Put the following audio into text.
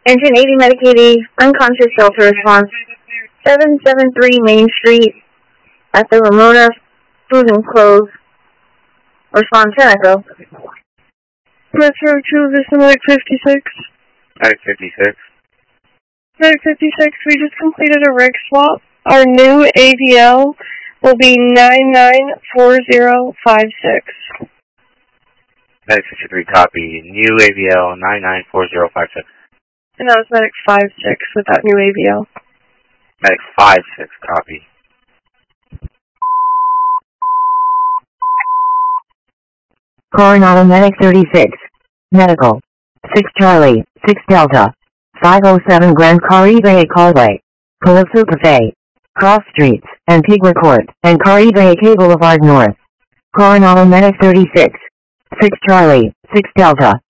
Engine 80 medicated, unconscious shelter response. 773 Main Street at the Ramona Frozen Clothes. Response 10 Echo. Metro 2, this is Medic 56. Medic 56. Medic 56, we just completed a rig swap. Our new AVL will be 994056. Medic 63, copy. New AVL 994056. And that was Medic 56 with that new AVL. Medic 56, copy. Coronado Medic 36. Medical. 6 Charlie, 6 Delta. 507 Grand Caribe Causeway. Calypso Cafe. Cross Streets, Antigua Court, and Caribe K Boulevard North. Coronado Medic 36. 6 Charlie, 6 Delta.